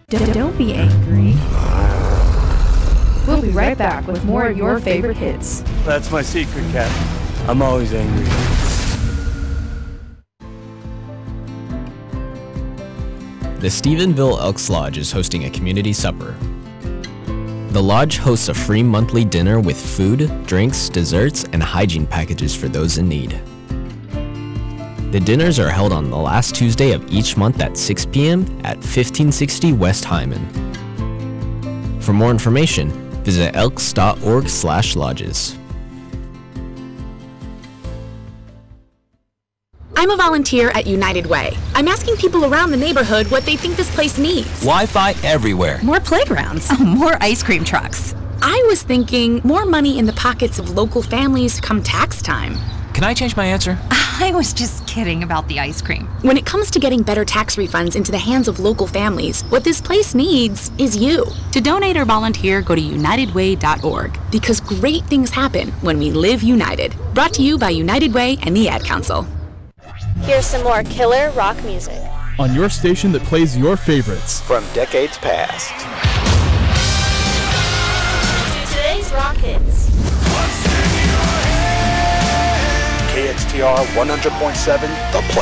Don't be angry. We'll be right back with more of your favorite hits. That's my secret, Cat. I'm always angry. The Stephenville Elks Lodge is hosting a community supper. The lodge hosts a free monthly dinner with food, drinks, desserts, and hygiene packages for those in need. The dinners are held on the last Tuesday of each month at 6 p.m. at 1560 West Hyman. For more information, visit elks.org/lodges. I'm a volunteer at United Way. I'm asking people around the neighborhood what they think this place needs. Wi-Fi everywhere. More playgrounds. More ice cream trucks. I was thinking more money in the pockets of local families come tax time. Can I change my answer? I was just kidding about the ice cream. When it comes to getting better tax refunds into the hands of local families, what this place needs is you. To donate or volunteer, go to unitedway.org, because great things happen when we live united. Brought to you by United Way and the Ad Council. Here's some more killer rock music on your station that plays your favorites from decades past. Today's rock hits. KXTR 100.7 The Play.